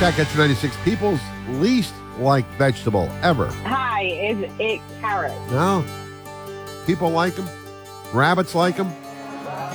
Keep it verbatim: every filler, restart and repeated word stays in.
Cat Catcher ninety-six, people's least liked vegetable ever. Hi, is it carrot? No. People like them. Rabbits like them.